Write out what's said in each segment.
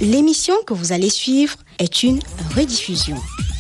L'émission que vous allez suivre est une rediffusion.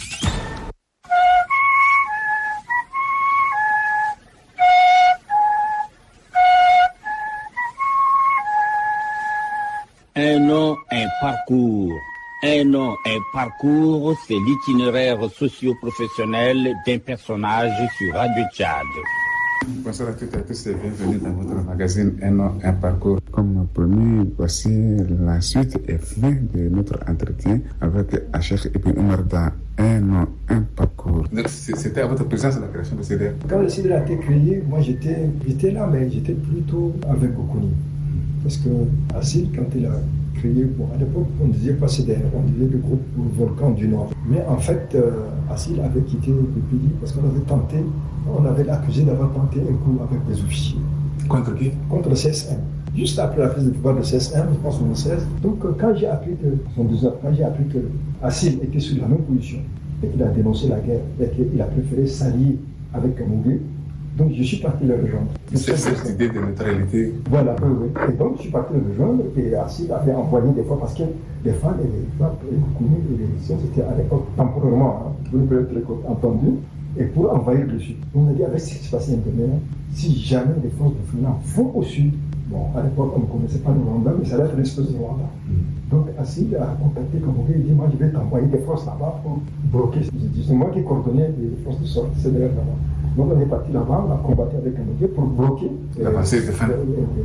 Un nom, un parcours. Un nom, un parcours, c'est l'itinéraire socio-professionnel d'un personnage sur Radio Tchad. Bonsoir à toutes et à tous et bienvenue dans votre magazine Un nom, un parcours. Comme promis, voici la suite et fin de notre entretien avec Cheikh Ibn Omar dans Un nom, un parcours. Donc, c'était à votre présence la création de CDR. Quand le CDR a été créé, moi j'étais là, mais j'étais plutôt avec Gokoni. Parce que Assil, quand il a créé, à l'époque, on ne disait pas CDR, on disait le groupe Volcan du Nord. Mais en fait, Assil avait quitté le pays parce qu'on avait tenté, on avait accusé d'avoir tenté un coup avec des officiers. Contre qui? Contre le CSM. Juste après la prise de pouvoir du CSM, je pense en 2016. Donc, quand j'ai appris que Assil était sur la même position et qu'il a dénoncé la guerre et qu'il a préféré s'allier avec Kamougué, donc je suis parti le rejoindre. C'est cette idée de neutralité. Voilà, oui. Et donc je suis parti le rejoindre et Assil avait envoyé des fois, parce que les femmes et les femmes et les sciences étaient à l'époque temporairement, vous ne pouvez être entendu, et pour envahir le sud. On a dit avec ce qui se passait maintenant, si jamais les forces de Founan vont au sud, bon, à l'époque on ne connaissait pas le Rwanda, mais ça allait être l'espèce de Rwanda. Donc Assil a contacté Kamougué, il dit moi je vais t'envoyer des forces là-bas pour bloquer. C'est moi qui coordonnais les forces de sortie, c'est derrière là-bas. Donc on est parti là-bas, on a combattu avec Kamougué pour bloquer l'avancée des femmes,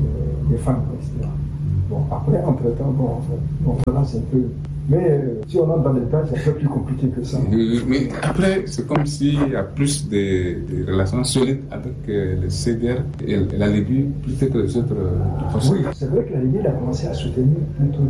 etc. Bon, après, entre-temps, là c'est un peu... Mais si on entre dans les détails, c'est un peu plus compliqué que ça. Mais après, c'est comme s'il y a plus de relations solides avec le CDR et la Libye plutôt que les autres forces. Oui, c'est vrai que la Libye a commencé à soutenir plutôt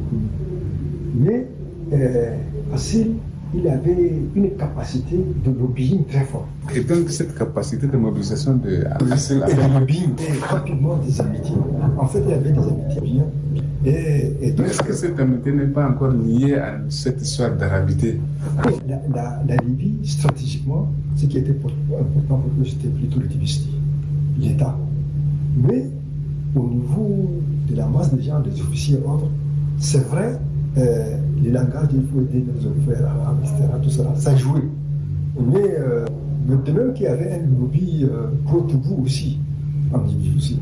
les groupes. Mais Assil, il avait une capacité de lobbying très forte. Et donc cette capacité de mobilisation de Assil et de lobbying et rapidement des amitiés. En fait, il y avait des amitiés bien. Et donc, est-ce que cette amitié n'est pas encore liée à cette histoire d'arabité? Oui, la Libye, stratégiquement, ce qui était important pour eux, c'était plutôt le Tibesti, l'État. Mais au niveau de la masse des gens, des officiers et autres, c'est vrai, les langages il faut aider les officiers arabes, etc., tout ça, ça jouait. Mais maintenant qu'il y avait un lobby pro-Toubou aussi, en Libye aussi,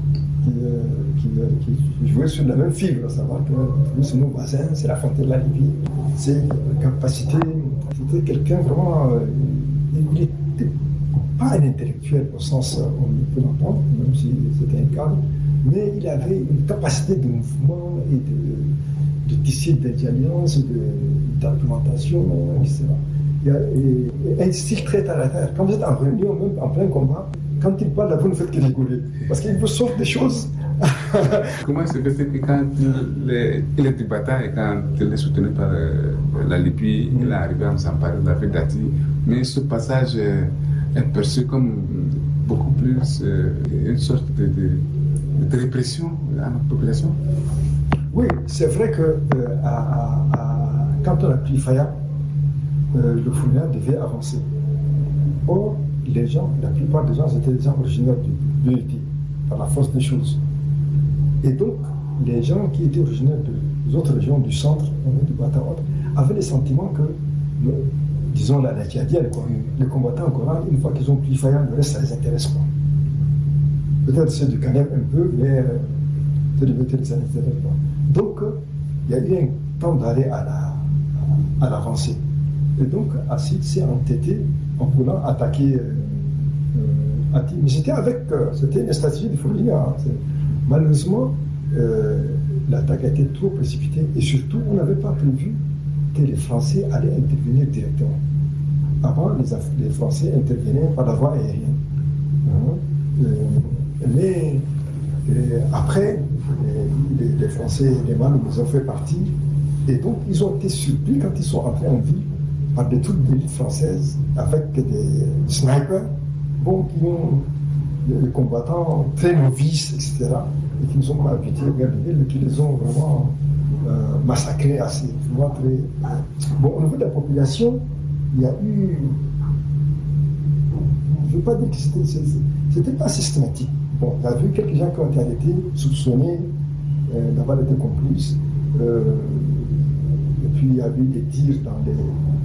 qui jouait sur la même fibre, à savoir que nous, c'est nos voisins, c'est la frontière de la Libye, c'est une capacité, c'était quelqu'un vraiment, il n'était pas un intellectuel au sens on peut l'entendre, même si c'était un cadre, mais il avait une capacité de mouvement et de tisser des alliances, d'argumentation, etc. Et un style très terre à terre. Quand vous êtes en réunion, même en plein combat, quand il parle, vous ne faites que rigoler. Parce qu'il vous sort des choses. Comment se fait-il que quand il est du bataille et quand il est soutenu par la Libye, il est arrivé à s'emparer de la ville d'Ati, mais ce passage est perçu comme beaucoup plus une sorte de répression à notre population? Oui, c'est vrai que quand on a pris Faya, le Founan devait avancer. Or, les gens, la plupart des gens étaient des gens originaires de l'État, par la force des choses. Et donc, les gens qui étaient originaires des autres régions du centre, du Batawa, avaient le sentiment que, disons la djihadienne, les combattants en Coran, une fois qu'ils ont pris Faya, le reste, ça ne les intéresse pas. Peut-être ceux du Kanem un peu, mais ceux du Bétel, ça ne les intéresse pas. Donc, il y a eu un temps d'arrêt à l'avancée. Et donc, Assil s'est entêté en voulant attaquer Ati. Mais c'était une stratégie de folie. Malheureusement, l'attaque a été trop précipitée et surtout, on n'avait pas prévu que les Français allaient intervenir directement. Avant, les Français intervenaient par la voie aérienne. Mais après, les Français et les Mâles, ils ont fait partie. Et donc, ils ont été surpris quand ils sont entrés en ville par des troupes d'élite françaises avec des snipers, qui ont des combattants très novices, etc., et qui ne sont pas habitués à regarder, mais qui les ont vraiment massacrés assez. Au niveau de la population, il y a eu. Je ne veux pas dire que c'était pas systématique. Bon, il y a eu quelques gens qui ont été arrêtés, soupçonnés d'avoir été complices. puis il y a eu des tirs dans les.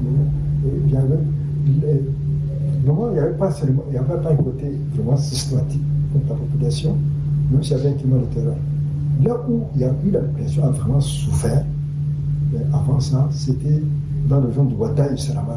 Normalement, il n'y avait pas un côté vraiment systématique contre la population, même s'il y avait un climat de terreur. Là où il y a eu la population a vraiment souffert, avant ça, c'était dans le zone de Ouattara et Salamat,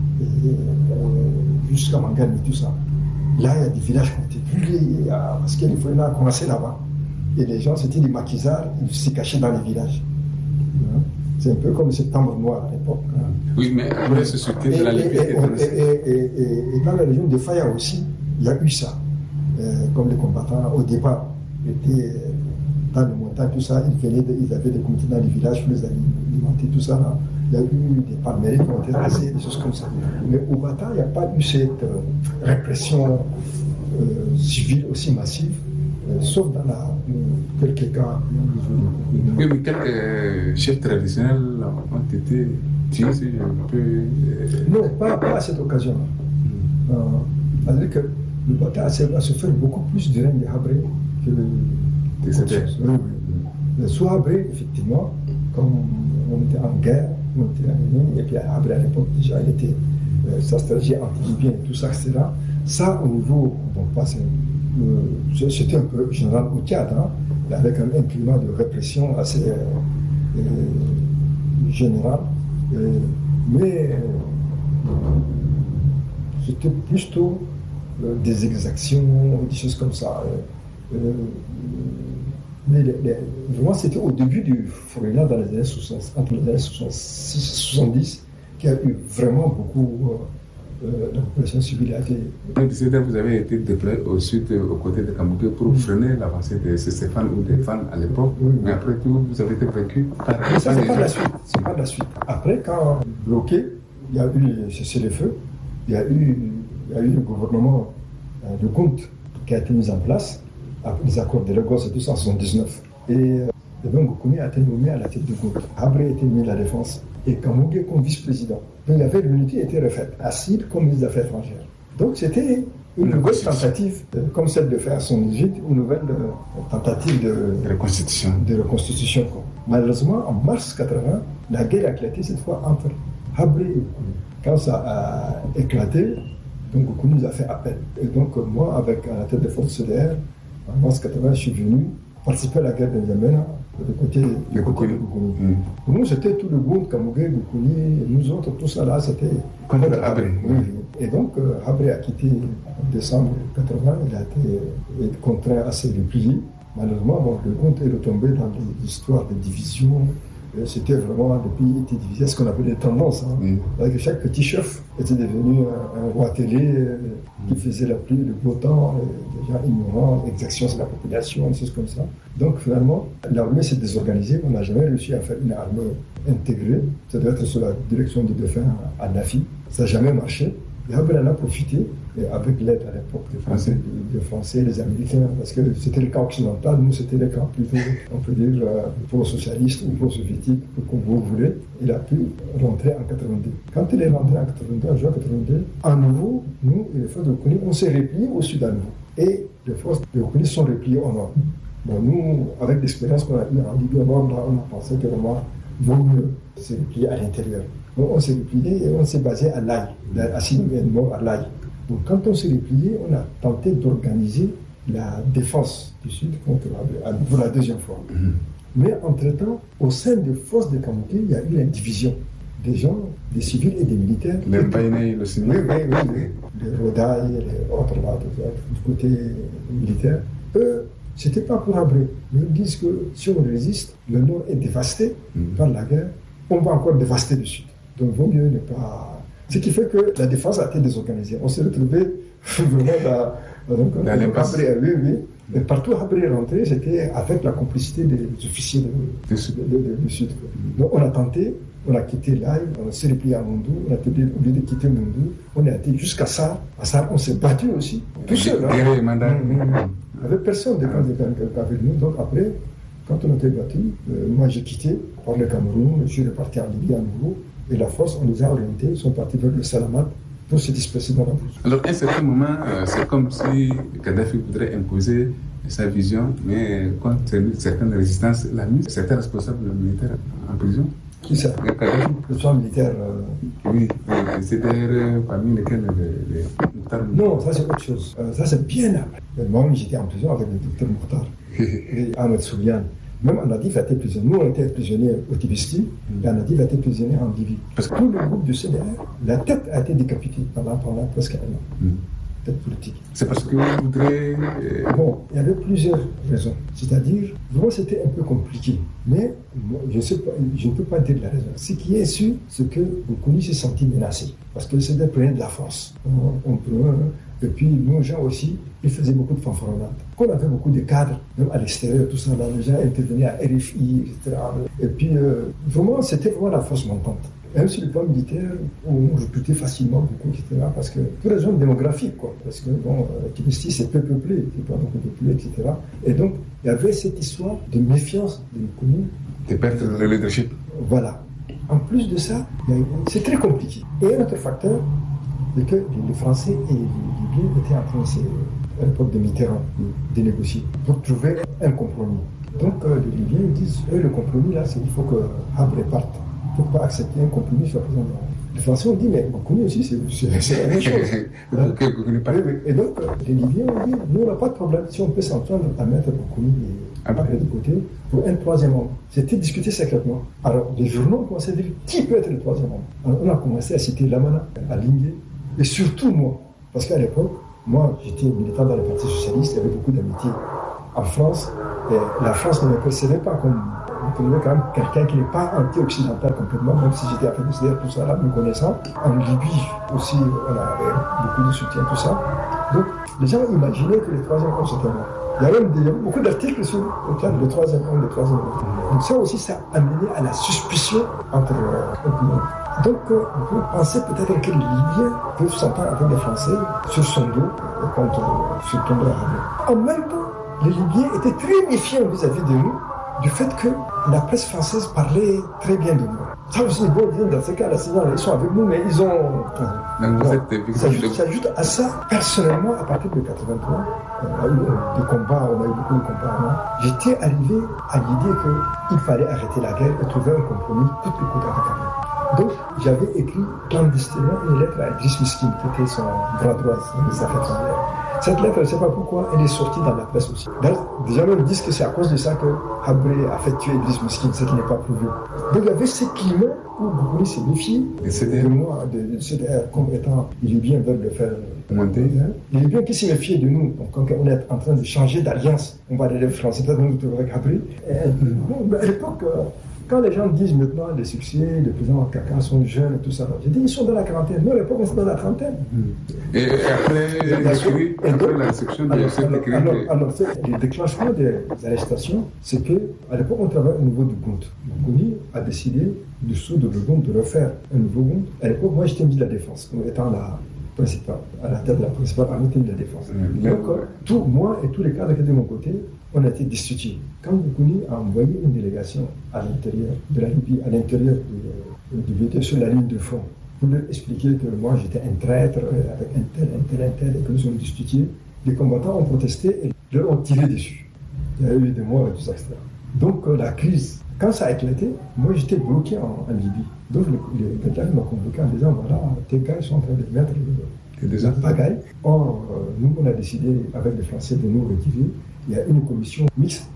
jusqu'à Mangane et tout ça. Là, il y a des villages qui ont été brûlés, parce qu'il fallait a commencé là-bas. Et les gens, c'était des maquisards, ils se cachaient dans les villages. C'est un peu comme le septembre noir à l'époque. Oui, mais après, ce soutien de la liberté. Et dans la région de Faya aussi, il y a eu ça. Comme les combattants, au départ, étaient dans les montagnes, tout ça, ils avaient des comités dans les villages, ils les alimentaient, tout ça. Là. Il y a eu des palmeriers qui ont été rasés, des choses comme ça. Mais au Bata, il n'y a pas eu cette répression civile aussi massive, sauf dans quelques cas. Oui, mais quelques chefs traditionnels ont été tués, si je peux. Non, pas à cette occasion-là. C'est-à-dire que le Bata a souffert beaucoup plus du règne de Habré que des autres. Oui. Sous Habré, effectivement, comme on était en guerre, on était amené, et puis Habré à l'époque déjà, il était sa stratégie anti-libyenne et tout ça, etc. Ça, au niveau, c'était un peu général au Tchad, avec un climat de répression assez général, mais c'était plutôt des exactions, des choses comme ça. Mais vraiment, c'était au début du Frélin, dans les années 60, entre les années 66 et 70, qu'il y a eu vraiment beaucoup. La population civile a été. Vous avez été déployé au sud, aux côtés de Kamouké, pour freiner l'avancée de ces fans ou des fans à l'époque. Oui. Mais après tout, vous avez été vaincu par. Mais ça, c'est pas de la suite. Après, quand bloqué, il y a eu cessez-le-feu, il y a eu le gouvernement de Gout qui a été mis en place, après les accords de Lagos et tout ça en 1979. Et donc Goukouni a été nommé à la tête de Gout. Habré a été mis à la défense. Et Kamouké comme vice-président. Donc l'unité était refaite, Assir comme ministre des Affaires étrangères. Donc c'était une grosse tentative, comme celle de faire son Égypte, une nouvelle tentative de reconstitution. Malheureusement, en mars 80, la guerre a éclaté cette fois entre Habré et Goukouni. Quand ça a éclaté, donc Goukouni nous a fait appel. Et donc moi, avec à la tête des forces CDR, en mars 80, je suis venu participer à la guerre de N'Djamena, de côté de Goukouni. Pour nous, c'était tout le monde, Kamouké, Goukouni, nous autres, tout ça là, c'était contre Habré. Oui. Et donc, Habré a quitté en décembre 80, il a été contraint à se replier. Malheureusement, le compte est retombé dans des histoires de division. C'était vraiment, le pays était divisé, ce qu'on appelait des tendances. Avec chaque petit chef était devenu un roi télé qui faisait la pluie, le beau temps, déjà ignorant, exaction sur la population, des choses comme ça. Donc finalement, l'armée s'est désorganisée, on n'a jamais réussi à faire une armée intégrée. Ça devait être sous la direction de défunt à Nafi. Ça n'a jamais marché. Et Habré en a profité, et avec l'aide à l'époque des Français, des Américains, parce que c'était le camp occidental, nous c'était le camp plutôt, on peut dire, pro-socialiste ou pro-soviétique, comme vous voulez. Il a pu rentrer en 82. Quand il est rentré en 82, en juin 82, à nouveau, nous, les forces de Goukouni, on s'est repliés au sud à nouveau. Et les forces de Goukouni sont repliées au nord. Bon, nous, avec l'expérience qu'on a eue en Libye au nord, là, on a pensé que vraiment, vaut mieux se replier à l'intérieur. Donc on s'est replié et on s'est basé à Laye, à Sine est mort à Laye. Donc quand on s'est replié, on a tenté d'organiser la défense du Sud contre Habré, pour la deuxième fois. Mais entre-temps, au sein des forces de Kamouké, il y a eu une division des gens, des civils et des militaires. Les Mpaïné, le civil. Oui. Les Rodaï, les autres là, du côté militaire. Eux, c'était pas pour Habré. Ils disent que si on résiste, le Nord est dévasté par la guerre, on va encore dévaster le Sud. Donc, vaut mieux ne pas. Ce qui fait que la défense a été désorganisée. On s'est retrouvé vraiment dans l'impasse. Oui. Et partout où Habré est rentré, c'était avec la complicité des officiers du Sud. Donc, on a tenté, on a quitté Laye, on s'est replié à Mondou, on a été obligé de quitter Mondou, on a été jusqu'à Sarre. À Sarre, on s'est battu aussi. Tout seul. Avec personne avec nous. Donc, après, quand on a été battu, moi j'ai quitté par le Cameroun, je suis reparti en Libye à nouveau. Et la force, on les a orientés, ils sont partis vers le Salamat pour se disperser dans la bourse. Alors, à un certain moment, c'est comme si Kadhafi voudrait imposer sa vision, mais compte tenu de certaines résistances, il a mis certains responsables militaires en prison. Qui ça? Le plan militaire. Oui, les CDR parmi lesquels les Mokhtar. Non, ça c'est autre chose. Ça c'est bien après. Moi, j'étais en prison avec le docteur Mokhtar et Ahmed Soubiane. Même Anadif a été prisonnier. Nous, on était prisonniers au Tibesti, et Anadif a été prisonnier en Libye. Parce que tout le groupe du CDR, la tête a été décapitée pendant presque un an. Tête politique. C'est parce que vous voudrez... Bon, il y avait plusieurs raisons. C'est-à-dire, vraiment, c'était un peu compliqué. Mais moi, je ne peux pas dire la raison. Ce qui est sûr, c'est que Boukouni s'est senti menacé. Parce que le CDR prenait de la force. Et puis, nos gens aussi, ils faisaient beaucoup de fanfaronnades. On avait beaucoup de cadres, même à l'extérieur, tout ça, là, les gens intervenaient à RFI, etc. Et puis, vraiment, c'était vraiment la force montante. Même sur le plan militaire, on recrutait facilement beaucoup, etc. Parce que, pour raison démographique, quoi. Parce que, bon, Tibesti, c'est peu peuplé, c'est pas beaucoup peuplé, etc. Et donc, il y avait cette histoire de méfiance de Boukouni. Des pertes de leadership. Voilà. En plus de ça, c'est très compliqué. Et un autre facteur, c'est que les Français et les Libyens étaient en train, à l'époque de Mitterrand, de négocier pour trouver un compromis. Donc les Libyens disent, le compromis là, c'est qu'il faut que Habré parte. Il ne faut pas accepter un compromis sur la présidence. Les Français ont dit, mais Boukouni aussi, c'est la même chose. Et donc les Libyens ont dit, nous on n'a pas de problème, si on peut s'entendre à mettre Boukouni et Habré de côté pour un troisième homme. C'était discuté secrètement. Alors les journaux ont commencé à dire, qui peut être le troisième homme? Alors, on a commencé à citer Lamana, à Lingué, et surtout moi, parce qu'à l'époque, moi j'étais militant dans le Parti Socialiste, il y avait beaucoup d'amitié en France, et la France ne me percevait pas comme quand même quelqu'un qui n'est pas anti-occidental complètement, même si j'étais après le tout ça là, me connaissant. En Libye aussi, on avait beaucoup de soutien, tout ça. Donc les gens imaginaient que le troisième homme c'était moi. Il y a même beaucoup d'articles sur le troisième homme, le troisième homme. Donc ça aussi, ça a amené à la suspicion entre nous. Donc, vous pensez peut-être que les Libyens peuvent s'entendre avec les Français sur son dos contre ce tombeur arabe. En même temps, les Libyens étaient très méfiants vis-à-vis de nous du fait que la presse française parlait très bien de nous. Ça aussi, bon, dans ce cas-là, ils sont avec nous, mais ils ont... S'ajoute à ça, personnellement, à partir de 83, on a eu des combats, on a eu beaucoup de combats. J'étais arrivé à l'idée qu'il fallait arrêter la guerre et trouver un compromis coûte que coûte avec Habré. Donc, j'avais écrit clandestinement une lettre à Idriss Miskin, qui était son bras droit des affaires étrangères. Cette lettre, je ne sais pas pourquoi, elle est sortie dans la presse aussi. Déjà même, ils disent que c'est à cause de ça que Habré a fait tuer Idriss Miskin, ce qui n'est pas prouvé. Donc il y avait ce climat où Boukouni s'est méfié de moi, de CDR, comme étant les Libyens veulent le faire monter. Les Libyens qui s'y méfiaient de nous, donc quand on est en train de changer d'alliance, on va aller les Français, peut-être nous trouver avec Habré. À l'époque, quand les gens disent maintenant les succès, les présidents Kaka sont jeunes et tout ça, j'ai dit ils sont dans la quarantaine. Nous, à l'époque, on était dans la trentaine. Et après la réception de cette écrit. Alors, le déclenchement des arrestations, c'est qu'à l'époque, on travaillait au niveau du GUNT. Boukouni a décidé de dissoudre le GUNT, de refaire un nouveau GUNT. À l'époque, moi, j'étais ministre de la Défense, comme étant la principale, à la tête de la principale armée de la Défense. Donc, moi et tous les cadres qui étaient de mon côté, on a été destitués. Quand Boukouni a envoyé une délégation à l'intérieur de la Libye, à l'intérieur du BT, sur la ligne de front, pour leur expliquer que moi j'étais un traître avec un tel, et que nous sommes destitués, les combattants ont protesté et leur ont tiré dessus. Il y a eu des morts et tout ça, etc. Donc la crise, quand ça a éclaté, moi j'étais bloqué en Libye. Donc le gars m'a convoqué en disant voilà, tes gars sont en train de mettre des pagailles. Or, nous on a décidé avec les Français de nous retirer. Il y a une commission mixte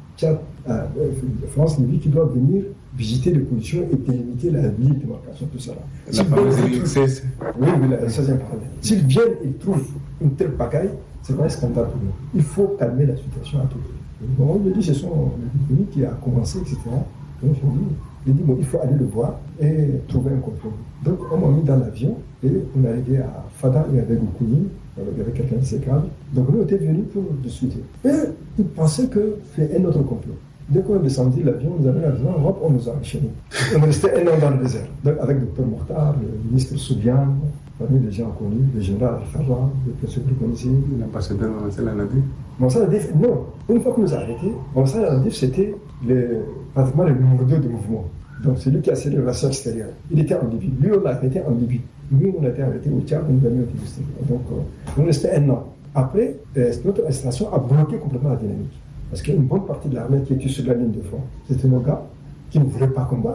France-Libye qui doit venir visiter les positions et délimiter la ligne de démarcation, tout ça. La fameuse ligne 16. Oui, la 16e parallèle. S'ils viennent et trouvent une telle pagaille, c'est pas un scandale pour nous. Il faut calmer la situation à tout prix. Bon, on me dit, ce sont les pays qui a commencé, etc. Donc j'ai dit, bon, il faut aller le voir et trouver un compromis. Donc on m'a mis dans l'avion et on est arrivé à Fada et avec Boukouni. Il y avait quelqu'un de ses cadres. Donc nous, on était venus pour discuter. Et ils pensaient que c'est un autre complot. Dès qu'on est descendu l'avion, nous avons l'avion, hop, on nous a enchaînés. On est resté un an dans le désert. Donc avec le docteur Mokhtar, le ministre Soubiane, parmi les gens connus, le général Al-Farra, le professeur que vous connaissez. L'ambassadeur Monsal Anadif. Monsal Anadif, non. Une fois qu'on nous a arrêtés, Monsal Anadif, c'était pratiquement le numéro 2 du mouvement. Donc c'est lui qui a scellé le relation extérieure. Il était en Libye. Lui, on l'a arrêté en Libye. Nous, on a été arrêtés au Tchad, on nous a mis au Tibesti. Donc, on restait un an. Après, notre arrestation a bloqué complètement la dynamique. Parce qu'il y a une bonne partie de l'armée qui était sur la ligne de front. C'était nos gars qui ne voulaient pas combattre.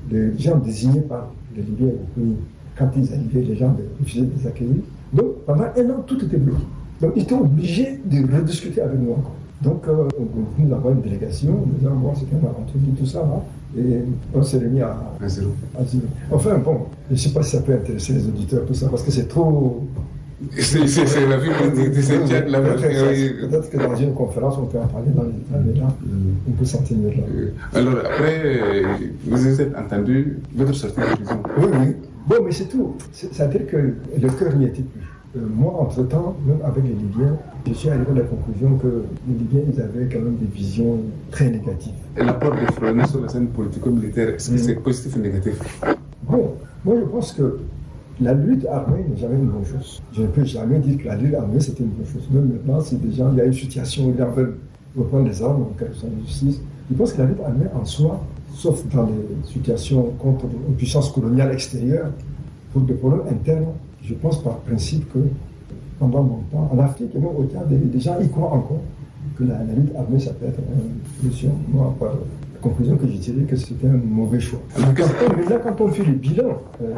les gens désignés par les Libyens, quand ils arrivaient, les gens refusaient de les accueillir. Donc pendant un an, tout était bloqué. Donc ils étaient obligés de rediscuter avec nous encore. Donc nous avons une délégation, nous disant bon, c'est quand même entendu tout ça, hein, et on s'est remis à zéro. Enfin bon, je ne sais pas si ça peut intéresser les auditeurs, tout ça, parce que c'est trop... C'est la vie de cette chat là. Peut-être que dans une conférence, on peut en parler dans les détails, mais là, on peut s'en tenir là. Alors après, vous êtes entendu votre sortie de prison. Oui. Bon, mais c'est tout. C'est-à-dire que le cœur n'y était plus. Moi, entre-temps, même avec les Libyens, je suis arrivé à la conclusion que les Libyens, ils avaient quand même des visions très négatives. Et l'apport des Frelons sur la scène politico-militaire, est-ce que c'est positif ou négatif? Bon, moi je pense que la lutte armée n'est jamais une bonne chose. Je ne peux jamais dire que la lutte armée c'était une bonne chose. Même maintenant, si des gens, il y a une situation où ils veulent reprendre les armes, en quelque sorte de justice, je pense que la lutte armée en soi, sauf dans les situations contre une puissance coloniale extérieure, pour des problèmes internes, je pense par principe que pendant longtemps, en Afrique et même au Tchad, des gens y croient encore que la lutte armée, ça peut être une solution. Moi, par la conclusion que j'ai tirée, que c'était un mauvais choix. Quand on fait le bilan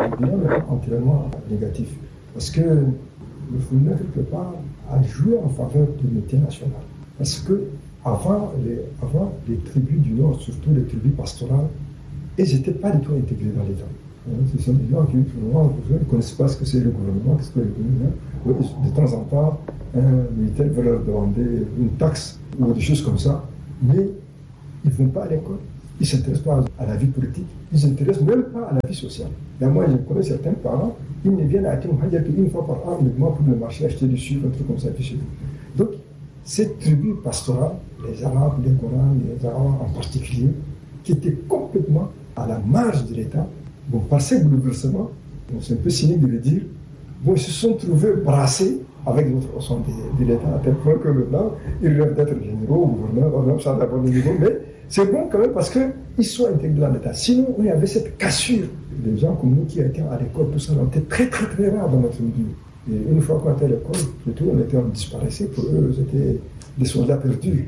est entièrement négatif. Parce que le FUNAC, quelque part, a joué en faveur de l'unité nationale. Parce que avant, les tribus du Nord, surtout les tribus pastorales, elles n'étaient pas du tout intégrées dans l'État. Ce sont des gens qui ne connaissent pas ce que c'est le gouvernement, qu'est-ce que le gouvernement. De temps en temps, un militaire veut leur demander une taxe ou des choses comme ça, mais ils ne vont pas à l'école. Ils ne s'intéressent pas à la vie politique, ils ne s'intéressent même pas à la vie sociale. Et moi, je connais certains parents, ils ne viennent à Atimouhadia qu'une fois par an uniquement pour le marché, acheter du sucre, un truc comme ça, chez eux. Donc, cette tribu pastorale, les Arabes, les Corans, les Arabes en particulier, qui étaient complètement à la marge de l'État, bon, par ces bouleversements, c'est un peu cynique de le dire, bon, ils se sont trouvés brassés avec d'autres au sein de l'État, à tel point que maintenant, ils rêvent d'être généraux, gouverneurs, même sans avoir de niveau, mais c'est bon quand même parce qu'ils sont intégrés dans l'État. Sinon, il y avait cette cassure. Des gens comme nous qui étaient à l'école, tout ça, on était très très très rares dans notre milieu. Et une fois qu'on était à l'école, plutôt, on disparaissait. Pour eux, c'était des soldats perdus.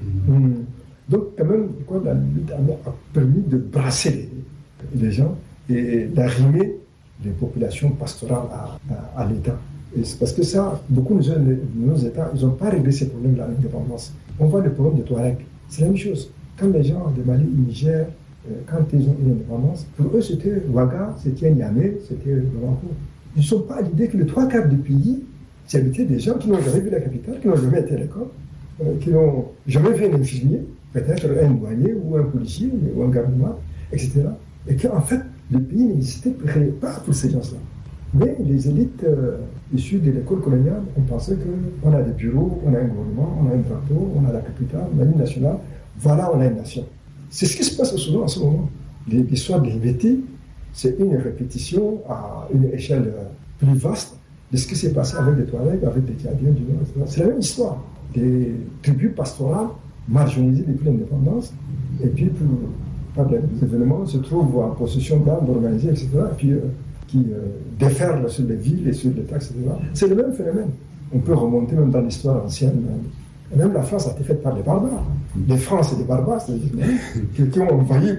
Donc, quand même, la lutte a permis de brasser les gens et d'arrimer les populations pastorales à l'État. Et c'est parce que ça, beaucoup de nos États, ils n'ont pas réglé ces problèmes de l'indépendance. On voit le problème de Touareg. C'est la même chose. Quand les gens de Mali, du Niger, quand ils ont une indépendance, pour eux, c'était Ouaga, c'était Niamey, c'était Bamako. Ils ne sont pas à l'idée que les 3/4 du pays, c'est habité des gens qui n'ont jamais vu la capitale, qui n'ont jamais été à l'école, qui n'ont jamais vu un infirmier, peut-être un douanier ou un policier ou un garde-main, etc. Et qu'en fait, le pays n'existait pas pour ces gens-là. Mais les élites issues de l'école coloniale ont pensé qu'on a des bureaux, on a un gouvernement, on a un drapeau, on a la capitale, on a l'hymne national, voilà, on a une nation. C'est ce qui se passe au Soudan en ce moment. L'histoire des Hévétis, c'est une répétition à une échelle plus vaste de ce qui s'est passé avec les Touaregs, avec les Tchadiens du Nord, etc. C'est la même histoire. Des tribus pastorales marginalisées depuis l'indépendance, et puis par des événements se trouvent en possession d'armes organisées, etc. Et puis qui déferlent sur les villes et sur l'État, etc. C'est le même phénomène. On peut remonter même dans l'histoire ancienne. Même la France a été faite par les barbares. Les Francs, c'est des barbares, c'est-à-dire qui ont envahi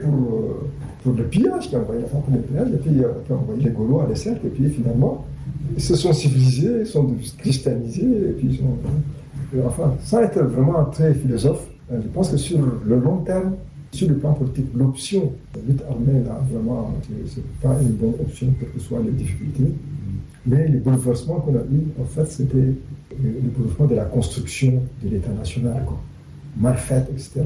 pour le pillage, qui ont envahi la France pour le pillage, et puis qui ont envahi les Gaulois à les cercles, et puis finalement, ils se sont civilisés, ils sont christianisés, et puis ils sont... Enfin, sans être vraiment très philosophe, je pense que sur le long terme, sur le plan politique, l'option de lutte armée, là, vraiment, c'est pas une bonne option, quelles que soient les difficultés. Mais les bouleversements qu'on a eus, en fait, c'était le bouleversement de la construction de l'État national, quoi. Mal fait, etc.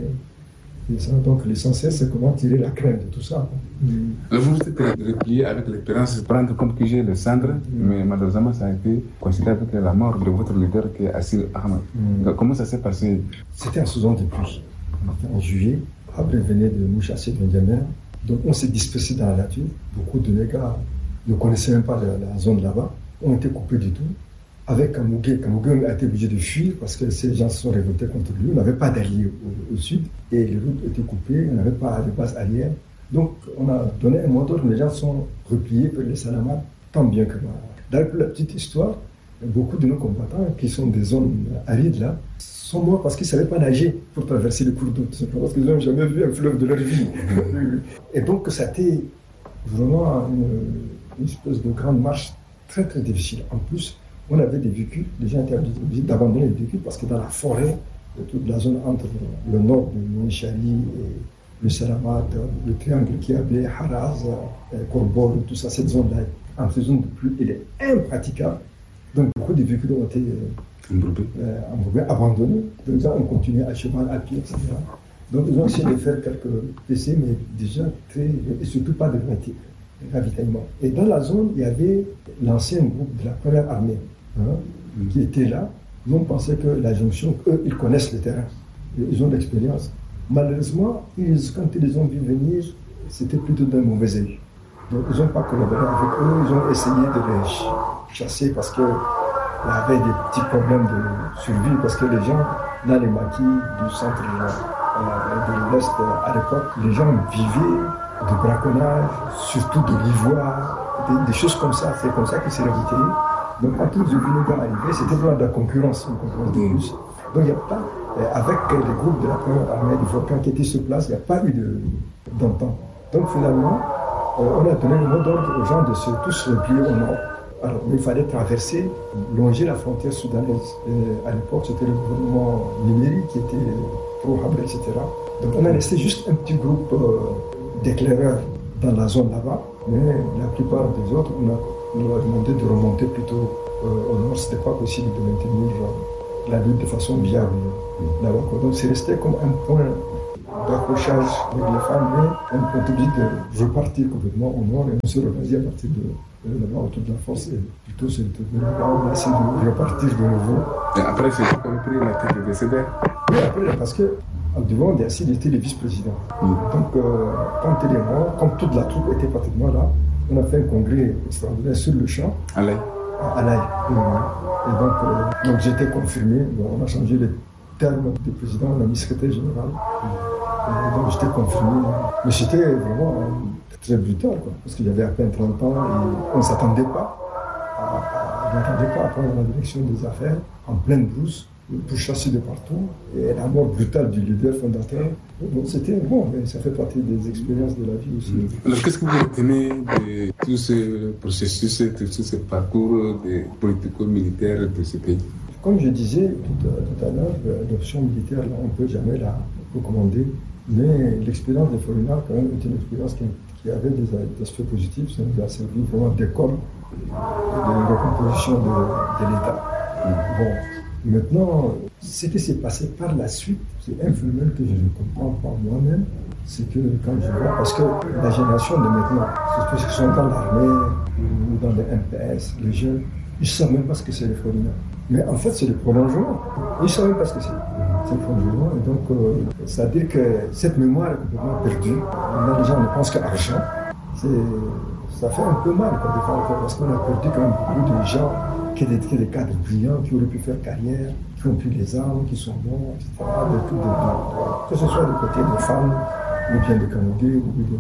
Mais ça, donc l'essentiel, c'est comment tirer la crème de tout ça. Vous vous êtes replié avec l'espérance de prendre comme QG le centre, mais malheureusement, ça a été considéré avec la mort de votre leader qui est Assil Ahmed. Comment ça s'est passé? C'était en saison de pluie. En juillet, après venait de nous chasser de N'Djamena. Donc on s'est dispersé dans la nature. Beaucoup de gars ne connaissaient même pas la zone là-bas. On était coupés du tout. Avec Kamougué a été obligé de fuir parce que ces gens se sont révoltés contre lui. On n'avait pas d'alliés au sud et les routes étaient coupées. On n'avait pas de base arrière. Donc on a donné un mot d'ordre. Les gens sont repliés vers les Salamat, tant bien que mal. Dans la petite histoire, beaucoup de nos combattants qui sont des zones arides là, sont morts parce qu'ils ne savaient pas nager pour traverser les cours d'eau, tout simplement parce qu'ils n'ont jamais vu un fleuve de leur vie. Et donc ça a été vraiment une espèce de grande marche très très difficile. En plus, on avait des véhicules, les gens étaient obligés d'abandonner les véhicules parce que dans la forêt, de toute la zone entre le nord de Mouchari et le Salamat, le triangle qui avait Haraz, Korbor, tout ça, cette zone-là, entre ces zones de pluie, elle est impraticable. Donc beaucoup de véhicules ont été abandonnés. Donc ils ont continué à cheval, à pied, etc. Donc ils ont essayé de faire quelques essais, mais déjà et surtout pas de ravitaillement. Et dans la zone, il y avait l'ancien groupe de la première armée qui était là. Ils ont pensé que la jonction, eux, ils connaissent le terrain, ils ont de l'expérience. Malheureusement, quand ils les ont vus venir, c'était plutôt d'un mauvais œil. Donc ils n'ont pas collaboré avec eux, ils ont essayé de les chasser parce qu'il y avait des petits problèmes de survie, parce que les gens, dans les maquis du centre de l'Est, à l'époque, les gens vivaient de braconnage, surtout de l'ivoire, des choses comme ça. C'est comme ça qu'ils s'est ravitaillé. Donc quand ils ont vu nos gars arriver, c'était vraiment de la concurrence, une concurrence de plus. Donc il n'y a pas, avec les groupes de la première armée du Volcan qui étaient sur place, il n'y a pas eu d'entente. Donc finalement, on a donné le mot d'ordre aux gens de tous se replier au nord. Alors il fallait traverser, longer la frontière soudanaise. Et à l'époque, c'était le gouvernement numérique qui était pro-Habre, etc. Donc on a laissé juste un petit groupe d'éclaireurs dans la zone là-bas, mais la plupart des autres, on leur a demandé de remonter plutôt au nord. Ce n'était pas possible de maintenir la lutte de façon viable là-bas. Donc c'est resté comme un point d'accrochage avec les femmes, mais on est obligé de repartir complètement au nord et on se replace à partir de là-bas autour de la force. Et plutôt c'est de là-bas, on essaie de repartir de nouveau. Et après, c'est compris la tête de décédé. Oui, après, parce que devant Dercy, il était le vice-président. Donc, quand il est mort, comme toute la troupe était pratiquement là, on a fait un congrès extraordinaire sur le champ. À l'Aï. Et donc j'étais confirmé. On a changé les termes de président, on a mis secrétaire général. Et donc j'étais confirmé. Mais c'était vraiment très brutal, quoi, parce qu'il y avait à peine 30 ans et on ne s'attendait pas à prendre la direction des affaires en pleine brousse, pour chasser de partout, et la mort brutale du leader fondateur. Donc c'était bon, mais ça fait partie des expériences de la vie aussi. Alors qu'est-ce que vous retenez de tout ce processus, de tout ce parcours des politico-militaires de ce pays? Comme je disais tout à l'heure, l'option militaire, là, on ne peut jamais la recommander, mais l'expérience des Forinards, quand même, est une expérience qui avait des aspects positifs. Ça nous a servi vraiment d'école de recomposition de l'État. Bon. Maintenant, ce qui s'est passé par la suite, c'est un phénomène que je ne comprends pas moi-même. C'est que quand je vois, parce que la génération de maintenant, ceux qui sont dans l'armée ou dans les MPS, les jeunes, ils ne savent même pas ce que c'est les Forinards. Mais en fait, c'est le prolongement. Ils ne savent même pas ce que c'est. C'est le prolongement. Et donc, ça veut dire que cette mémoire est complètement perdue. Maintenant, les gens ne pensent qu'à l'argent. Ça fait un peu mal, quoi, des fois, parce qu'on a perdu quand même beaucoup de gens qui étaient des cadres brillants, qui auraient pu faire carrière, qui ont pris les armes, qui sont bons, etc. Que ce soit du côté des femmes, ou bien des Canadiens,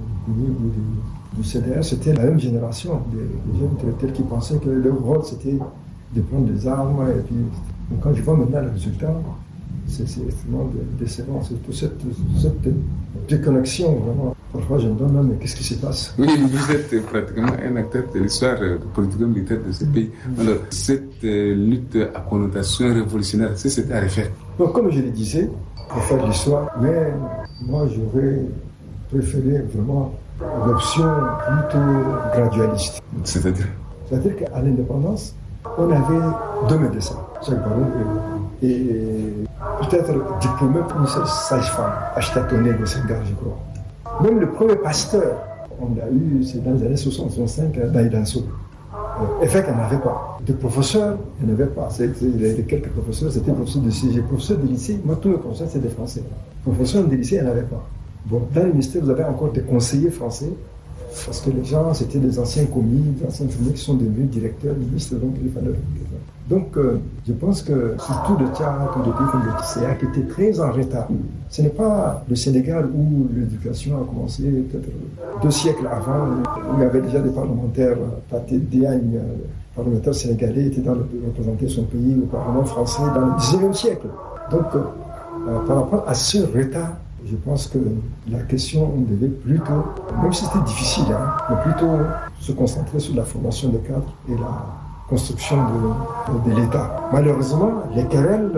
ou du CDR, c'était la même génération des jeunes intellectuels qui pensaient que leur rôle c'était de prendre des armes. Et puis, donc quand je vois maintenant le résultat, c'est extrêmement décevant. C'est toute cette déconnexion, vraiment. Parfois, je me demande, mais qu'est-ce qui se passe? Oui, vous êtes pratiquement un acteur de l'histoire politico-militaire de ce pays. Alors, cette lutte à connotation révolutionnaire, c'était à refaire. Donc, comme je le disais, refaire l'histoire, mais moi, j'aurais préféré vraiment l'option plutôt gradualiste. C'est-à-dire qu'à l'indépendance, on avait deux médecins, Jacques Baron et peut-être diplômé commissaire sage-femme, Achetatonné de Senghar, je crois. Même le premier pasteur, on l'a eu, c'est dans les années 65 dans Idanso. Évêque, il n'y en avait pas. De professeurs, il n'y en avait pas. Il y avait quelques professeurs, c'était professeurs de CG. Professeurs de lycée, moi, tous mes professeurs, c'est des Français. Professeurs de lycée, il n'y en avait pas. Bon, dans le ministère, vous avez encore des conseillers français, parce que les gens, c'était des anciens commis, des anciens infirmiers qui sont devenus directeurs, ministres, donc il fallait. Donc, je pense que surtout le théâtre ou le pays comme le CA qui était très en retard. Ce n'est pas le Sénégal où l'éducation a commencé peut-être 2 siècles avant, où il y avait déjà des parlementaires, Paté Diagne, parlementaire sénégalais était représenté son pays au Parlement français dans le XIXe siècle. Donc, par rapport à ce retard, je pense que la question, on devait plutôt, même si c'était difficile, mais plutôt se concentrer sur la formation des cadres et la construction de l'État. Malheureusement, les querelles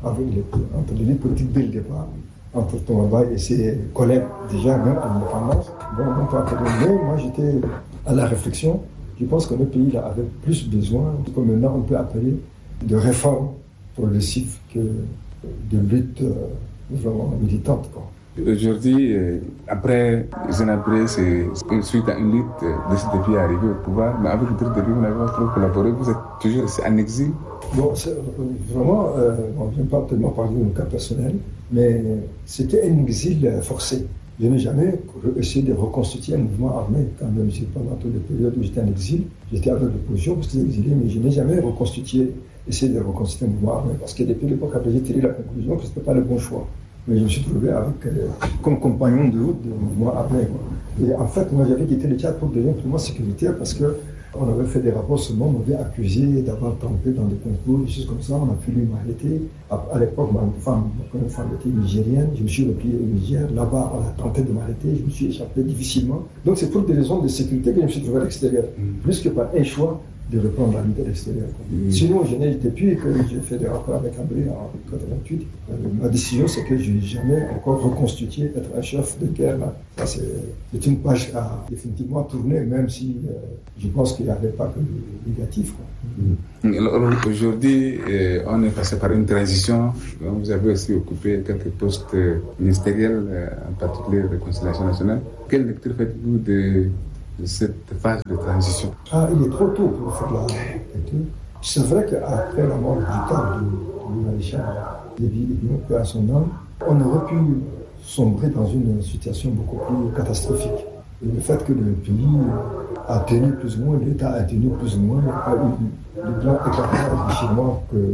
entre l'élite politique dès le départ, entre Toumaba et ses collègues, déjà même à l'indépendance, n'ont pas accueilli. Mais moi, j'étais à la réflexion. Je pense que le pays là, avait plus besoin, comme maintenant on peut appeler, de réformes progressives que de lutte vraiment militante, quoi. Aujourd'hui, après Zénabré, c'est suite à une lutte de cette vie à arriver au pouvoir, mais avec le titre de vie, vous n'avez pas trop collaboré, vous êtes toujours en exil. Bon, vraiment, on ne vient pas tellement parler de mon cas personnel, mais c'était un exil forcé. Je n'ai jamais essayé de reconstituer un mouvement armé, quand même, pendant toute la période où j'étais en exil, j'étais avec l'opposition, parce que j'étais exilé, mais je n'ai jamais essayé de reconstituer un mouvement armé, parce que depuis l'époque, après, j'ai tiré la conclusion que ce n'était pas le bon choix. Mais je me suis trouvé avec, comme compagnon de route de mouvement armé. Et en fait, moi, j'avais quitté le Tchad pour devenir purement sécuritaire parce qu'on avait fait des rapports sur moi, on m'avait accusé d'avoir tenté dans des concours, des choses comme ça. On a fallu m'arrêter. À l'époque, ma première femme était nigérienne. Je me suis replié au Niger. Là-bas, on a tenté de m'arrêter. Je me suis échappé difficilement. Donc, c'est pour des raisons de sécurité que je me suis trouvé à l'extérieur. Plus que par un choix de reprendre la lutte à l'extérieur. Sinon, je n'ai été depuis que j'ai fait des rapports avec André en 1988. Ma décision, c'est que je n'ai jamais encore reconstitué être un chef de guerre. Là. Ça, c'est une page à définitivement tourner, même si je pense qu'il n'y avait pas que le négatif. Alors, aujourd'hui, on est passé par une transition. Vous avez aussi occupé quelques postes ministériels, en particulier Réconciliation nationale. Quelle lecture faites-vous de cette phase de transition? Il est trop tôt pour faire la lecture. C'est vrai qu'après la mort brutale du maréchal Déby Itno, à son âme, on aurait pu sombrer dans une situation beaucoup plus catastrophique. Et le fait que le pays a tenu plus ou moins, l'État a tenu plus ou moins, il n'y a pas eu le plan éclatant déchirement que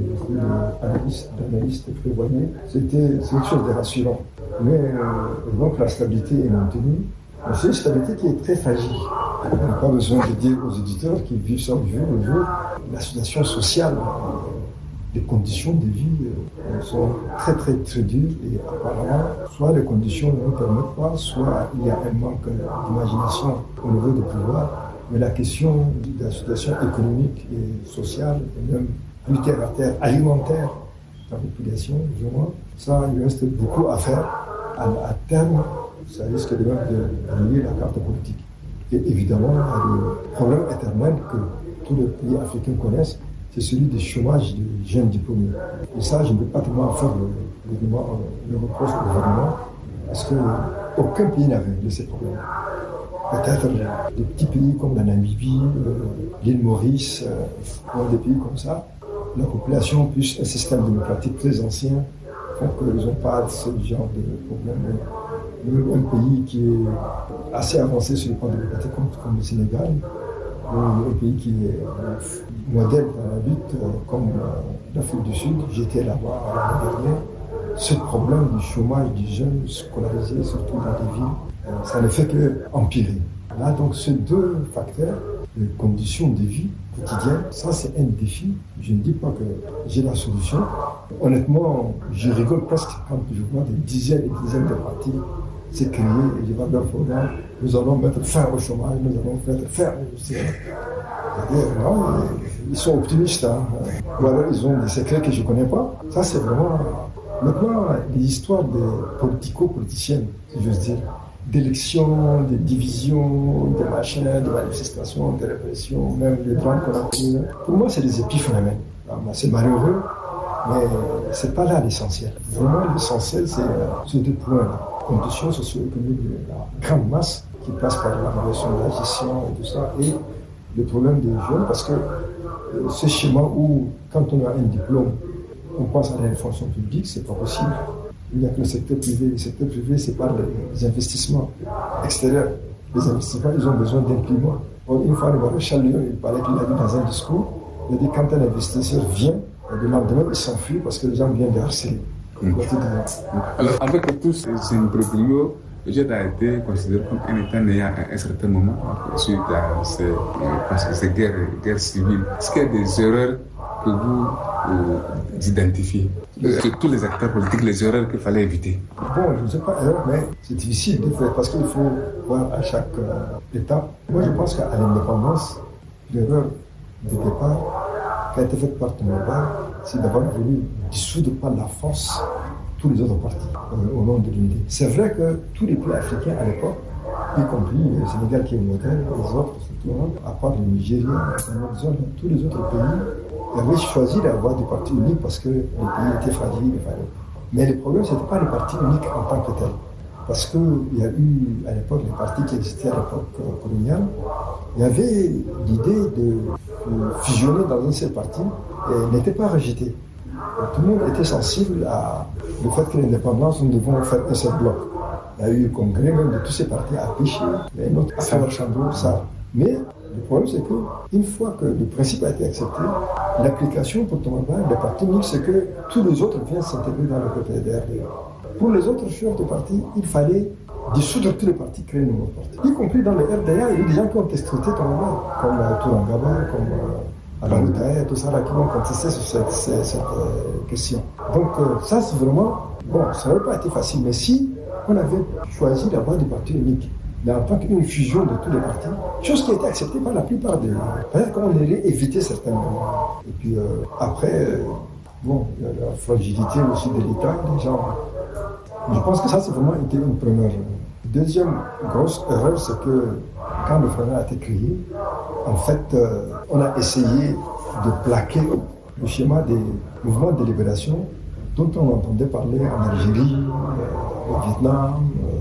les analystes prévoyaient, c'est une chose de rassurant. Mais donc la stabilité est maintenue. C'est une stabilité qui est très fragile. On n'a pas besoin de dire aux éditeurs qui vivent ça au jour, la situation sociale, les conditions de vie sont très très très dures et apparemment, soit les conditions ne nous permettent pas, soit il y a un manque d'imagination au niveau du pouvoir. Mais la question de la situation économique et sociale, et même plus terre à terre, alimentaire de la population, vraiment, ça, il reste beaucoup à faire. À terme, ça risque de lier la carte politique. Et évidemment, le problème éternel que tous les pays africains connaissent, c'est celui du chômage des jeunes diplômés. Et ça, je ne peux pas tellement faire le reproche au gouvernement, parce qu'aucun pays n'avait de ces problèmes. Peut-être des petits pays comme la Namibie, l'île Maurice, ou des pays comme ça, la population plus un système démocratique très ancien, font qu'ils n'ont pas ce genre de problème. Un pays qui est assez avancé sur le plan démocratique comme le Sénégal, ou un pays qui est modèle dans la lutte comme l'Afrique du Sud. J'étais là-bas l'année dernière. Ce problème du chômage des jeunes scolarisés, surtout dans les villes, ça ne fait qu'empirer. Là, donc, ces deux facteurs, les conditions de vie quotidiennes, ça, c'est un défi. Je ne dis pas que j'ai la solution. Honnêtement, je rigole presque quand je vois des dizaines et des dizaines de partis s'écrier et je vais leur programme. Nous allons mettre fin au chômage, nous allons faire fin à l'industrie. Ils sont optimistes. Ou alors ils ont des secrets que je ne connais pas. Ça, c'est vraiment... Maintenant, les histoires des politico-politiciennes, si j'ose dire, d'élections, de divisions, de machins, de manifestations, de répression, même des droits qu'on a connus. Pour moi, c'est des épiphénomènes. C'est malheureux, mais c'est pas là l'essentiel. Vraiment, l'essentiel, c'est ces deux points-là. Conditions socio-économiques de la grande masse qui passe par la variation de la gestion et tout ça, et le problème des jeunes, parce que ce schéma où, quand on a un diplôme, on pense à la fonction publique, c'est pas possible. Il n'y a que le secteur privé. Le secteur privé, c'est par les investissements extérieurs. Les investissements, ils ont besoin d'imprimants. Une fois, le maréchal Lyon, il paraît qu'il a dit dans un discours, il a dit quand un investisseur vient, le lendemain, il s'enfuit parce que les gens viennent de harceler. Alors, avec tous ces imbroglios, Le Tchad a été considéré comme un État n'ayant à un certain moment suite à ces guerres civiles. Est-ce qu'il y a des erreurs que vous identifiez? Tous les acteurs politiques, les erreurs qu'il fallait éviter? Bon, je ne sais pas, mais c'est difficile de faire parce qu'il faut voir à chaque étape. Moi, je pense qu'à l'indépendance, l'erreur de départ qui a été faite par Toumaba, c'est d'avoir voulu dissoudre par la force tous les autres partis au nom de l'unité. C'est vrai que tous les pays africains à l'époque, y compris le Sénégal qui est modèle, les autres, surtout, à part le Nigeria, tous les autres pays avaient choisi d'avoir des partis uniques parce que les pays étaient fragiles. Mais le problème, ce n'était pas les partis uniques en tant que tels. Parce qu'il y a eu à l'époque les partis qui existaient à l'époque coloniale, il y avait l'idée de fusionner dans un seul parti et n'était pas rejeté. Tout le monde était sensible au fait que l'indépendance, nous devons faire un seul bloc. Il y a eu le congrès même de tous ces partis à Péché, notre affaire Chambour, ça. Mais le problème, c'est qu'une fois que le principe a été accepté, l'application pour Toumaba, le parti unique, c'est que tous les autres viennent s'intégrer dans le PPDR. Pour les autres chefs de parti, il fallait dissoudre tous les partis, créer un nouveau parti. Y compris dans le RDA, il y a eu des gens qui ont escruté Toumaba, comme Tourangaba, comme Alangoutaï, tout ça, là, qui ont contesté sur cette question. Donc ça, c'est vraiment... Bon, ça n'aurait pas été facile, mais si on avait choisi d'avoir des partis uniques, mais en tant qu'une fusion de tous les partis, chose qui a été acceptée par la plupart des... Peut-être qu'on aurait évité certains moments. Et puis après, bon, il y a la fragilité aussi de l'État, des gens... Je pense que ça, c'est vraiment été une première. Deuxième grosse erreur, c'est que quand le FRENA a été créé, en fait, on a essayé de plaquer le schéma des mouvements de libération dont on entendait parler en Algérie, au Vietnam,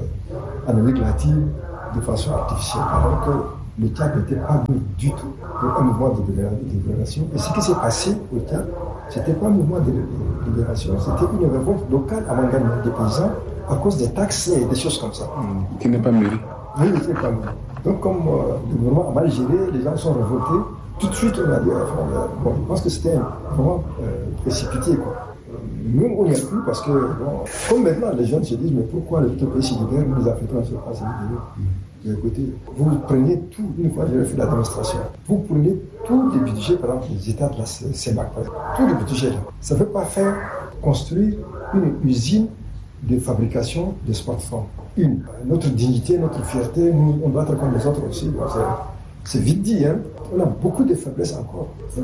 en Amérique latine, de façon artificielle, alors que le Tchad n'était pas venu du tout pour un mouvement de libération. Et ce qui s'est passé au Tchad, ce n'était pas un mouvement de libération, c'était une révolte locale à Mangane des paysans à cause des taxes et des choses comme ça. Qui n'est pas mûri. Oui, qui n'est pas mûri. Donc comme le gouvernement a mal géré, les gens sont révoltés, tout de suite on a dit, bon, je pense que c'était vraiment précipité, quoi. Nous, on n'y a plus parce que, bon, comme maintenant les jeunes se disent, mais pourquoi le pays se libère, nous les Africains ne se pas se libérer. Écoutez, vous prenez tout, une fois j'ai fait la démonstration, vous prenez tous les budgets, par exemple, les États de la CEMAC, tous les budgets là. Ça ne veut pas faire construire une usine de fabrication de smartphones. Notre dignité, notre fierté, nous, on doit être comme les autres aussi. C'est vite dit, hein. On a beaucoup de faiblesses encore. Donc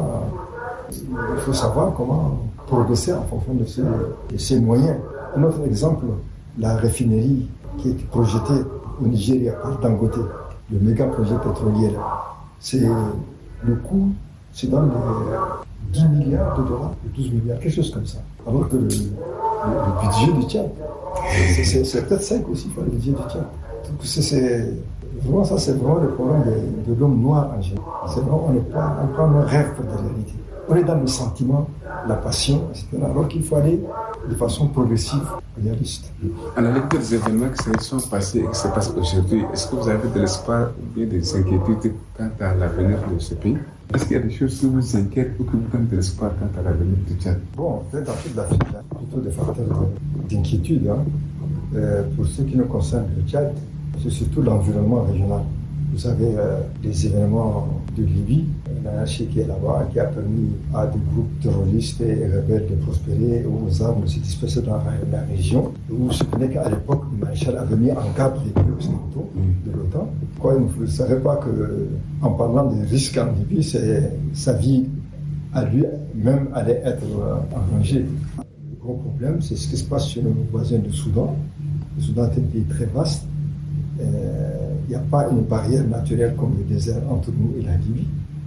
il faut savoir comment progresser en fonction de ces moyens. Un autre exemple, la raffinerie qui est projetée au Nigeria par Dangote, le méga projet pétrolier là. C'est le coût, c'est dans les 10 milliards de dollars, 12 milliards, quelque chose comme ça. Alors que le budget du Tchad, c'est peut-être 5 aussi pour le budget du Tchad. Donc vraiment, ça c'est vraiment le problème de l'homme noir en général. C'est vraiment, on prend nos rêves pour des réalités. On est dans le sentiment, la passion, etc. Alors qu'il faut aller de façon progressive, réaliste. À la lecture des événements qui se sont passés et qui se passent aujourd'hui, est-ce que vous avez de l'espoir ou bien des inquiétudes quant à l'avenir de ce pays? Est-ce qu'il y a des choses qui vous inquiètent ou qui vous donnent de l'espoir quant à l'avenir du Tchad? Bon, peut-être dans toute l'Afrique, il y a plutôt des facteurs d'inquiétude. Pour ce qui nous concerne le Tchad, c'est surtout l'environnement régional. Vous avez les événements de Libye, l'anarchie qui est là-bas, qui a permis à des groupes terroristes et rebelles de prospérer, aux armes de se disperser dans la région. Vous vous souvenez qu'à l'époque, le maréchal avait mis en garde les pays occidentaux de l'OTAN. Il ne savait pas qu'en parlant des risques en Libye, sa vie à lui-même allait être en danger. Le gros problème, c'est ce qui se passe chez nos voisins du Soudan. Le Soudan est un pays très vaste. Il n'y a pas une barrière naturelle comme le désert entre nous et la Libye.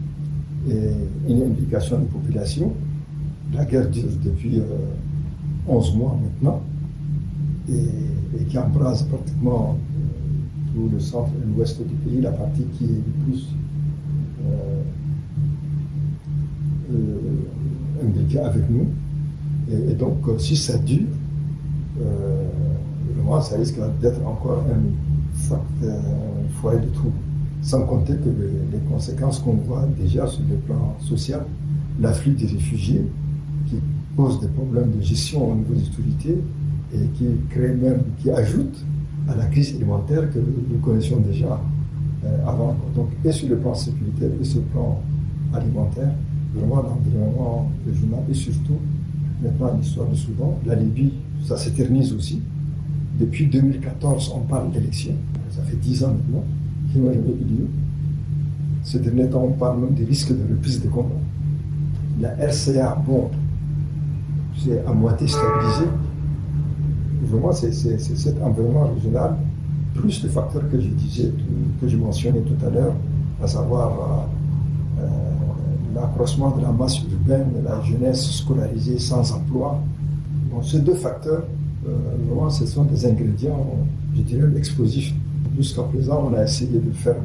Et une implication de population. La guerre dure depuis 11 mois maintenant et qui embrase pratiquement tout le centre et l'ouest du pays, la partie qui est le plus impliquée avec nous. Et donc, si ça dure, vraiment, ça risque d'être encore un foyer de troubles. Sans compter que les conséquences qu'on voit déjà sur le plan social, l'afflux des réfugiés qui pose des problèmes de gestion au niveau des autorités et qui crée même, qui ajoute à la crise alimentaire que nous connaissions déjà avant. Donc, et sur le plan sécuritaire et sur le plan alimentaire, vraiment l'environnement régional et surtout, maintenant l'histoire du Soudan, la Libye, ça s'éternise aussi. Depuis 2014, on parle d'élections. Ça fait 10 ans maintenant qu'il n'y a jamais eu lieu. Ces derniers temps, on parle même des risques de reprise de combat. La RCA, bon, c'est à moitié stabilisé. Vraiment, c'est cet environnement régional, plus les facteurs que je disais, que je mentionnais tout à l'heure, à savoir l'accroissement de la masse urbaine, la jeunesse scolarisée sans emploi. Bon, ces deux facteurs, vraiment, ce sont des ingrédients, je dirais, explosifs. Jusqu'à présent, on a essayé de faire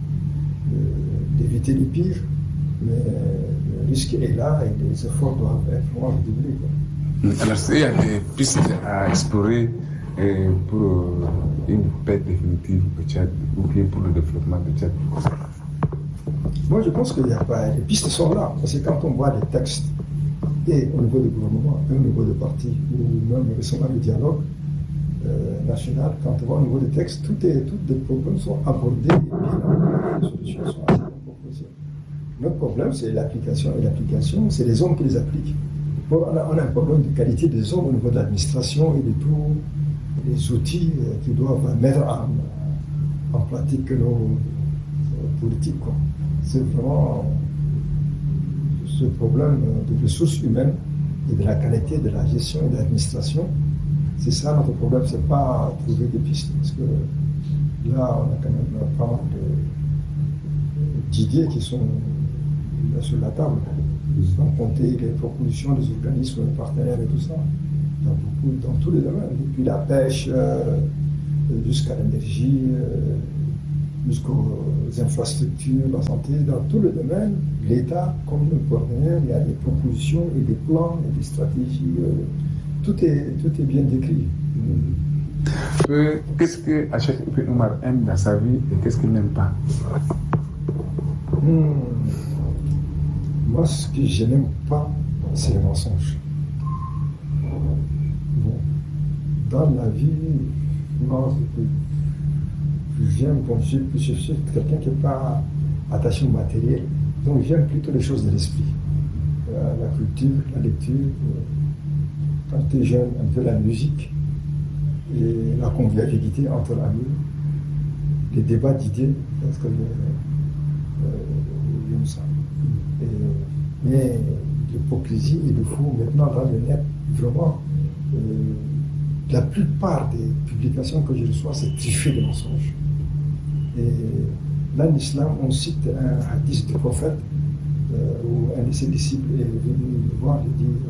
d'éviter le pire, mais le risque est là et les efforts doivent être vraiment redoublés. Alors, il y a des pistes à explorer pour une paix définitive au Tchad ou bien pour le développement du Tchad? Moi, je pense qu'il n'y a pas. Les pistes sont là, parce que quand on voit les textes, et au niveau du gouvernement, et au niveau des partis, ou même récemment le dialogue national, quand on voit au niveau des textes, tous les problèmes sont abordés et bien, les solutions sont assez bien proposées. Notre problème, c'est l'application, et l'application, c'est les hommes qui les appliquent. Bon, on a un problème de qualité des hommes au niveau de l'administration et de tous les outils qui doivent mettre en pratique nos politiques, quoi. C'est vraiment ce problème de ressources humaines et de la qualité de la gestion et de l'administration. C'est ça notre problème, c'est pas trouver des pistes, parce que là, on a quand même pas mal d'idées qui sont sur la table, sans compter les propositions des organismes partenaires et tout ça, dans tous les domaines, depuis la pêche jusqu'à l'énergie, jusqu'aux infrastructures, la santé, dans tous les domaines, l'État, comme le partenaire, il y a des propositions et des plans et des stratégies. Tout est bien décrit. Qu'est-ce que Achek Oumar aime dans sa vie et qu'est-ce qu'il n'aime pas? Moi, ce que je n'aime pas, c'est le mensonge. Bon. Dans la vie, moi, j'aime, comme je suis quelqu'un qui n'est pas attaché au matériel, donc j'aime plutôt les choses de l'esprit. La culture, la lecture, quand tu es jeune, un peu la musique, et la convivialité entre amis, les débats d'idées, parce que j'aime ça. Mais l'hypocrisie et le faux, maintenant dans le net, vraiment, la plupart des publications que je reçois, c'est truffé de mensonges. Et là, en islam, on cite un hadith du prophète où un de ses disciples est venu le voir et dit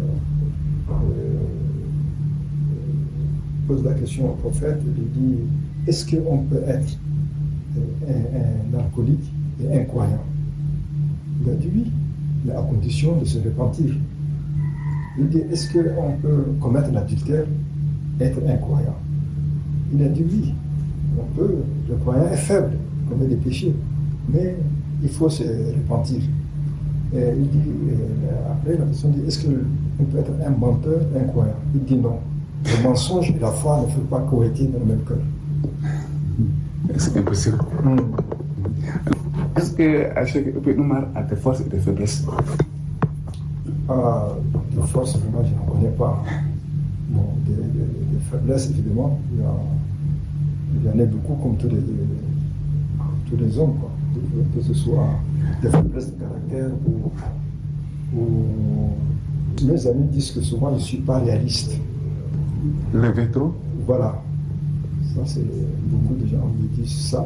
pose la question au prophète et lui dit est-ce qu'on peut être un alcoolique et un croyant? Il a dit oui, mais à condition de se repentir. Il dit est-ce qu'on peut commettre l'adultère, être un croyant? Il a dit oui, on peut, le croyant est faible, commet des péchés, mais il faut se repentir. Et il dit, après la question dit est-ce qu'on peut être un menteur, un croyant? Il dit non. Le mensonge et la foi ne peuvent pas cohabiter dans le même cœur. C'est impossible. Est-ce que Achek Oumar a des forces et des faiblesses? Des forces, vraiment, je n'en connais pas. Bon, des faiblesses, évidemment, il y en a beaucoup comme tous les hommes, quoi. Que ce soit des faiblesses de caractère ou... Mes amis disent que souvent je ne suis pas réaliste. Rêver trop? Voilà. Ça, c'est beaucoup de gens me disent ça.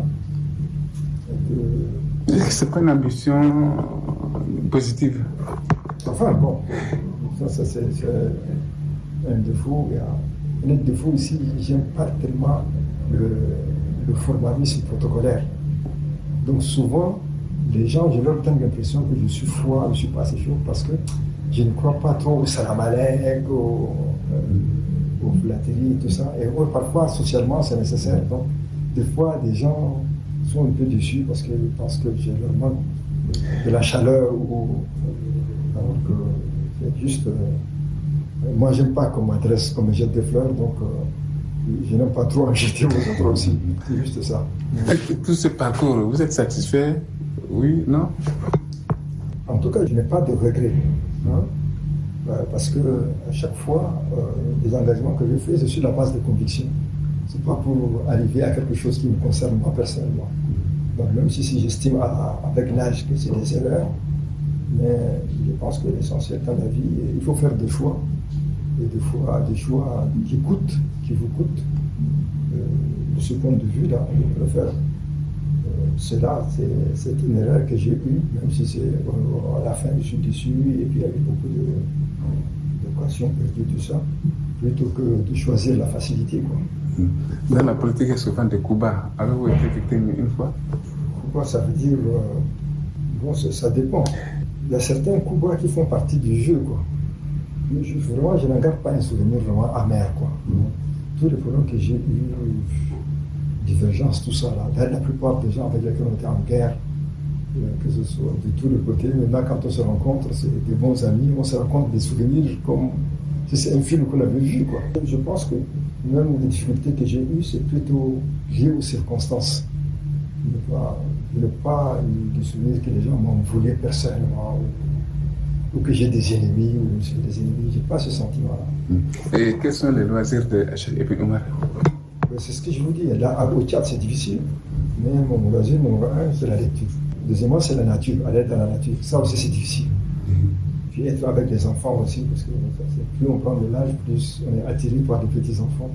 C'est pas une ambition positive. Enfin, bon, ça c'est un défaut. Un autre défaut ici, j'aime pas tellement le formalisme protocolaire. Donc souvent, les gens, je leur donne l'impression que je suis froid, je ne suis pas assez chaud parce que je ne crois pas trop au salam alek, aux flatteries et tout ça. Et parfois, socialement, c'est nécessaire. Donc, des fois, des gens sont un peu déçus parce qu'ils pensent que je leur manque de la chaleur alors que c'est juste... moi, j'aime pas qu'on m'adresse comme un jet de fleurs, donc Je n'aime pas trop en jeter aux autres aussi. C'est juste ça. Tout ce parcours, vous êtes satisfait? Oui, non? En tout cas, je n'ai pas de regrets. Hein? Parce que à chaque fois, les engagements que je fais, c'est sur la base de convictions. Ce n'est pas pour arriver à quelque chose qui me concerne moi personnellement. Donc même si j'estime avec l'âge que c'est des erreurs, mais je pense que l'essentiel dans la vie, il faut faire des choix. Et des choix qui vous coûtent. De ce point de vue-là, je préfère. Cela, c'est une erreur que j'ai eue, même si à la fin je suis déçu et puis il y a eu beaucoup d'occasions perdues, tout ça, plutôt que de choisir la facilité, quoi. Dans la politique, il y a souvent des coups bas. Avez-vous été victime une fois? Coups bas, ça veut dire, bon, ça dépend. Il y a certains coups bas qui font partie du jeu, quoi. Vraiment, je n'en garde pas un souvenir vraiment amer, quoi. Tous les problèmes que j'ai eus, divergence, tout ça, là, la plupart des gens avec lesquels on était en guerre, que ce soit de tous les côtés, maintenant quand on se rencontre, c'est des bons amis, on se raconte des souvenirs comme si c'est un film qu'on avait vu, quoi. Je pense que même les difficultés que j'ai eues, c'est plutôt lié aux circonstances. Je n'ai pas eu des souvenirs que les gens m'ont voulu personnellement, ou que j'ai des ennemis, ou que j'ai des ennemis, je n'ai pas ce sentiment-là. Et quels sont les loisirs de Achille et Oumar? C'est ce que je vous dis. Là, au Tchad, c'est difficile. Mais mon loisir numéro 1, c'est la lecture. Deuxièmement, c'est la nature, aller dans la nature. Ça aussi, c'est difficile. Puis être avec les enfants aussi, parce que plus on prend de l'âge, plus on est attiré par les petits-enfants.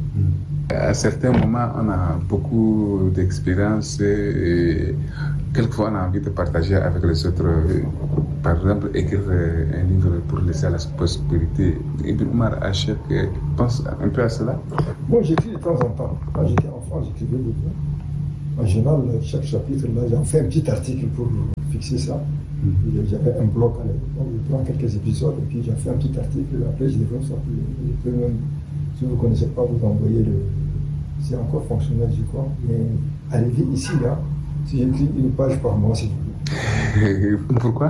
À certains moments, on a beaucoup d'expériences et quelquefois on a envie de partager avec les autres. Par exemple, écrire un livre pour laisser à la postérité. Ibn Omar Achek pense un peu à cela? Moi, j'écris de temps en temps. Quand j'étais enfant, j'écrivais beaucoup. En général, chaque chapitre, là, j'en fais un petit article pour fixer ça. J'avais un blog à l'époque, je prends quelques épisodes et puis j'en fais un petit article. Après, je développe ça. Je peux même, si vous ne connaissez pas, vous envoyer le. C'est encore fonctionnel, je crois. Mais arrivé ici, là, si j'écris une page par mois, c'est tout. Pourquoi?